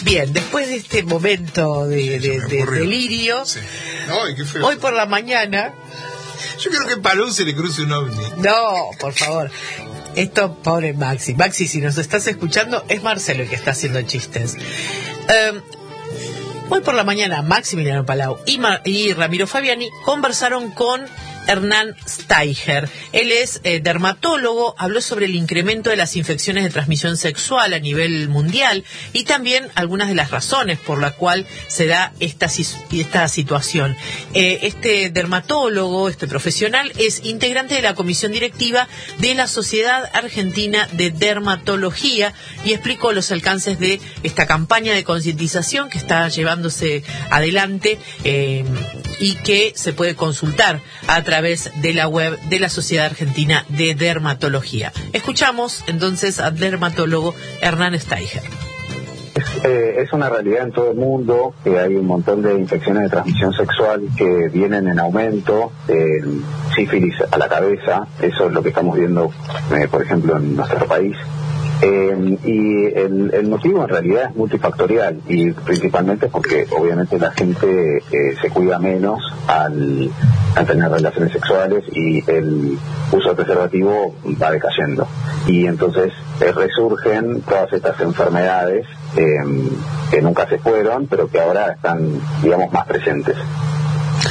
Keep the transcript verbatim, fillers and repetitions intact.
Bien, después de este momento de, de, de delirio, sí. No, y qué feo. Hoy por la mañana... Yo quiero que en Palón se le cruce un ovni. No, por favor. Esto, pobre Maxi. Maxi, si nos estás escuchando, es Marcelo el que está haciendo chistes. Eh, hoy por la mañana, Maximiliano Palau y, Mar y Ramiro Fabiani conversaron con Hernán Steiger. Él es eh, dermatólogo, habló sobre el incremento de las infecciones de transmisión sexual a nivel mundial y también algunas de las razones por la cual se da esta, esta situación. Eh, este dermatólogo, este profesional, es integrante de la comisión directiva de la Sociedad Argentina de Dermatología y explicó los alcances de esta campaña de concientización que está llevándose adelante eh, y que se puede consultar a través a través de la web de la Sociedad Argentina de Dermatología. Escuchamos entonces al dermatólogo Hernán Steiger. Es, eh, es una realidad en todo el mundo que hay un montón de infecciones de transmisión sexual que vienen en aumento, eh, sífilis a la cabeza, eso es lo que estamos viendo, eh, por ejemplo, en nuestro país. Eh, y el, el motivo en realidad es multifactorial y principalmente porque obviamente la gente eh, se cuida menos al, al tener relaciones sexuales y el uso de preservativo va decayendo y entonces eh, resurgen todas estas enfermedades eh, que nunca se fueron pero que ahora están, digamos, más presentes.